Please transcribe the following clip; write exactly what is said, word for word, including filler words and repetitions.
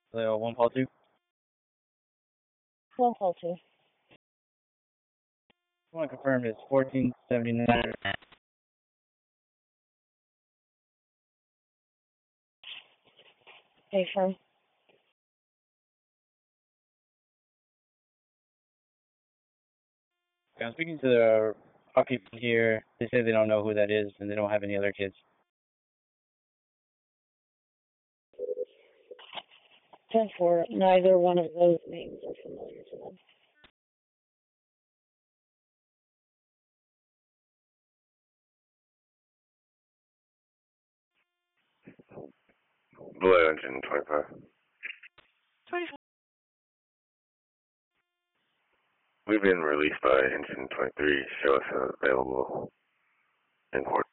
Hello, one call two. One call two. I want to confirm it's fourteen seventy-nine. Hey, firm. I'm speaking to the occupant here. They say they don't know who that is and they don't have any other kids. ten four. Neither one of those names are familiar to them. Blue Engine twenty-five. twenty-four. We've been released by Engine twenty-three. Show us available in port.